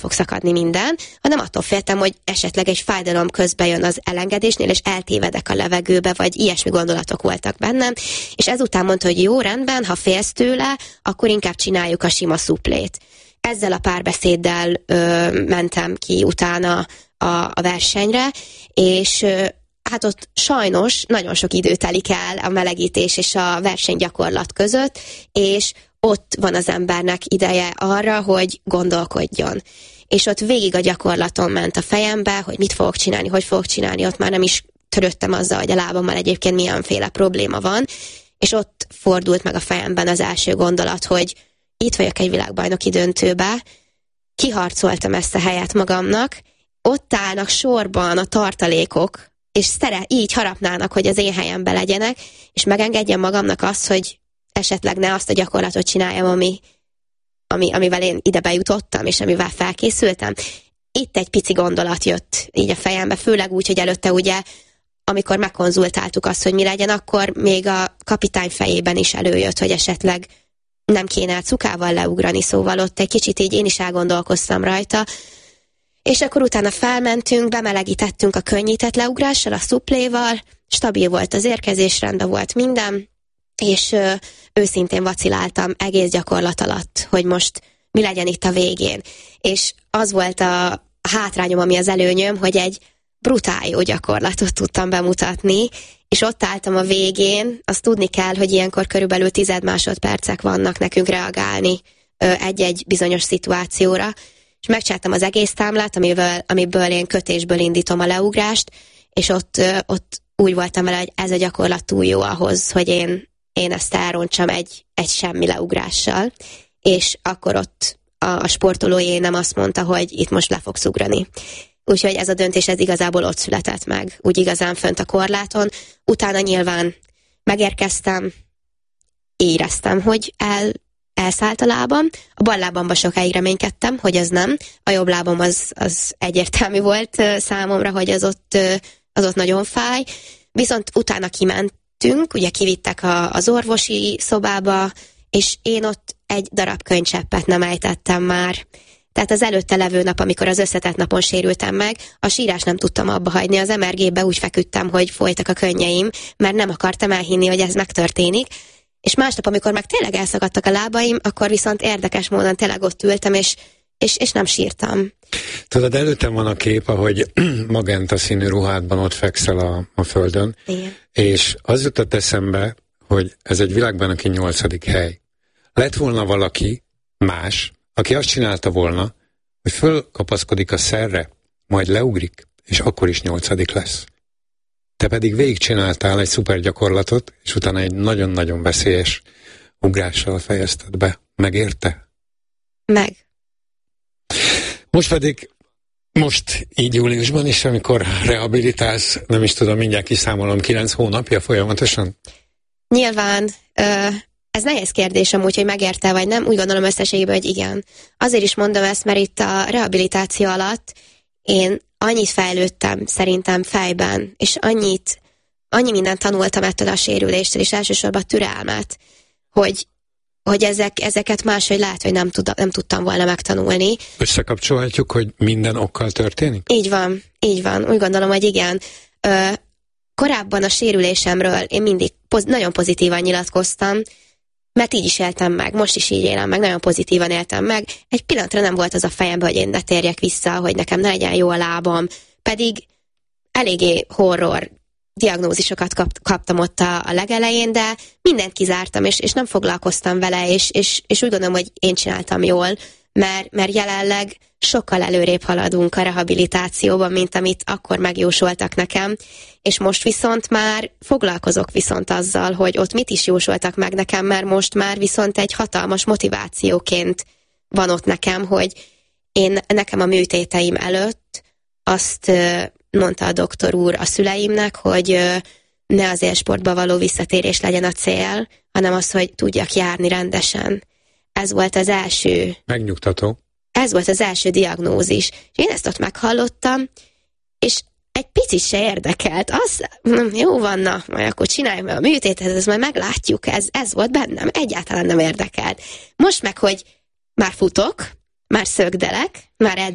fog szakadni minden, hanem attól féltem, hogy esetleg egy fájdalom közbe jön az elengedésnél, és eltévedek a levegőbe, vagy ilyesmi gondolatok voltak bennem, és ezután mondta, hogy jó, rendben, ha félsz tőle, akkor inkább csináljuk a sima szuplét. Ezzel a párbeszéddel mentem ki utána a versenyre, és hát ott sajnos nagyon sok idő telik el a melegítés és a versenygyakorlat között, és ott van az embernek ideje arra, hogy gondolkodjon. És ott végig a gyakorlaton ment a fejembe, hogy mit fogok csinálni, hogy fogok csinálni, ott már nem is törődtem azzal, hogy a lábammal egyébként milyenféle probléma van, és ott fordult meg a fejemben az első gondolat, hogy itt vagyok egy világbajnoki döntőbe, kiharcoltam ezt a helyet magamnak, ott állnak sorban a tartalékok, és így harapnának, hogy az én helyembe legyenek, és megengedjem magamnak azt, hogy esetleg ne azt a gyakorlatot csináljam, amivel én ide bejutottam, és amivel felkészültem. Itt egy pici gondolat jött így a fejembe, főleg úgy, hogy előtte ugye, amikor megkonzultáltuk azt, hogy mi legyen, akkor még a kapitány fejében is előjött, hogy esetleg nem kéne cukával leugrani, szóval ott egy kicsit így én is elgondolkoztam rajta, és akkor utána felmentünk, bemelegítettünk a könnyített leugrással, a szupléval, stabil volt az érkezés, rendben volt minden, és őszintén vaciláltam egész gyakorlat alatt, hogy most mi legyen itt a végén. És az volt a hátrányom, ami az előnyöm, hogy egy brutál jó gyakorlatot tudtam bemutatni, és ott álltam a végén, azt tudni kell, hogy ilyenkor körülbelül 10 másodpercek vannak nekünk reagálni egy-egy bizonyos szituációra, és megcsináltam az egész támlát, amiből én kötésből indítom a leugrást, és ott úgy voltam vele, hogy ez a gyakorlat túl jó ahhoz, hogy én ezt elrontsam egy semmi leugrással, és akkor ott a sportolójé nem azt mondta, hogy itt most le fogsz ugrani. Úgyhogy ez a döntés, ez igazából ott született meg, úgy igazán fönt a korláton. Utána nyilván megérkeztem, éreztem, hogy elszállt a lábam. A bal lábamban sokáig reménykedtem, hogy az nem. A jobb lábam az egyértelmű volt számomra, hogy az ott nagyon fáj. Viszont utána kimentünk, ugye kivittek az orvosi szobába, és én ott egy darab könycseppet nem ejtettem már. Tehát az előtte levő nap, amikor az összetett napon sérültem meg, a sírás nem tudtam abba hagyni, az MRG-be úgy feküdtem, hogy folytak a könnyeim, mert nem akartam elhinni, hogy ez megtörténik. És másnap, amikor meg tényleg elszakadtak a lábaim, akkor viszont érdekes módon tényleg ott ültem, és nem sírtam. Tudod, előttem van a kép, ahogy magenta színű ruhádban ott fekszel a földön, igen. És az jutott eszembe, hogy ez egy világbajnoki 8. hely. Lett volna valaki más, aki azt csinálta volna, hogy fölkapaszkodik a szerre, majd leugrik, és akkor is 8. lesz. Te pedig végigcsináltál egy szuper gyakorlatot, és utána egy nagyon-nagyon veszélyes ugrással fejezted be. Megérte? Meg. Most így júliusban is, amikor rehabilitálsz, nem is tudom, mindjárt kiszámolom, 9 hónapja folyamatosan? Nyilván, ez nehéz kérdés amúgy, hogy megérte vagy nem, úgy gondolom összességében, hogy igen. Azért is mondom ezt, mert itt a rehabilitáció alatt én annyit fejlődtem szerintem fejben, és annyi mindent tanultam ettől a sérüléstől, és elsősorban türelmet, hogy ezeket máshogy lehet, hogy nem tudtam volna megtanulni. Összekapcsolhatjuk, hogy minden okkal történik? Így van. Úgy gondolom, hogy igen. Korábban a sérülésemről én mindig nagyon pozitívan nyilatkoztam, mert így is éltem meg, most is így élem meg, nagyon pozitívan éltem meg. Egy pillanatra nem volt az a fejemben, hogy én ne térjek vissza, hogy nekem ne legyen jó a lábam, pedig eléggé horror diagnózisokat kaptam ott a legelején, de mindent kizártam, és nem foglalkoztam vele, és úgy gondolom, hogy én csináltam jól, mert jelenleg sokkal előrébb haladunk a rehabilitációban, mint amit akkor megjósoltak nekem, és most viszont már foglalkozok viszont azzal, hogy ott mit is jósoltak meg nekem, mert most már viszont egy hatalmas motivációként van ott nekem, hogy nekem a műtéteim előtt azt mondta a doktor úr a szüleimnek, hogy ne az élsportba való visszatérés legyen a cél, hanem az, hogy tudjak járni rendesen. Ez volt az első. Megnyugtató. Ez volt az első diagnózis. Én ezt ott meghallottam, és egy picit se érdekelt. Jó van, na, majd akkor csináljuk meg a műtétet, ezt majd meglátjuk. Ez volt bennem, egyáltalán nem érdekelt. Most meg, hogy már futok, már szögdelek, már